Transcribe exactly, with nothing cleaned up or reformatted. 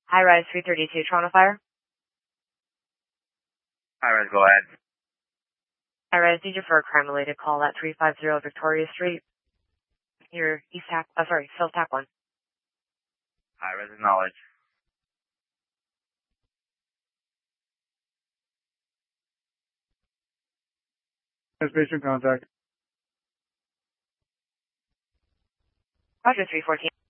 High-rise three thirty-two, Toronto Fire. High-rise, go ahead. High-rise, need you for a crime-related call at three fifty Victoria Street. Your East Tap, oh sorry, South Tap one. High-rise, acknowledge. Patient contact. Roger, three fourteen.